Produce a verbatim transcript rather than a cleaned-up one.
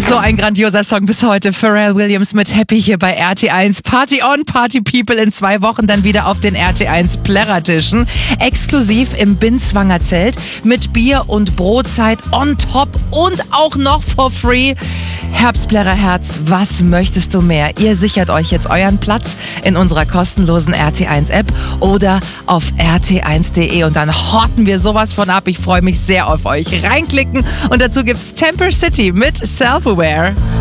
So ein grandioser Song bis heute. Pharrell Williams mit Happy hier bei R T eins. Party on, Party People. In zwei Wochen dann wieder auf den R T eins Plärrertischen. Exklusiv im Binswanger Zelt mit Bier und Brotzeit on top und auch noch for free. Herbstplärrerherz, was möchtest du mehr? Ihr sichert euch jetzt euren Platz in unserer kostenlosen R T eins App oder auf r t eins punkt d e und dann horten wir sowas von ab. Ich freue mich sehr auf euch. Reinklicken und dazu gibt's Temper City mit Self-Aware.